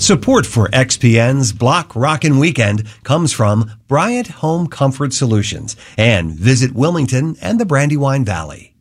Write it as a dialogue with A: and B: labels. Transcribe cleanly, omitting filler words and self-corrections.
A: Support for XPN's Block Rockin' Weekend comes from Bryant Home Comfort Solutions and Visit Wilmington and the Brandywine Valley.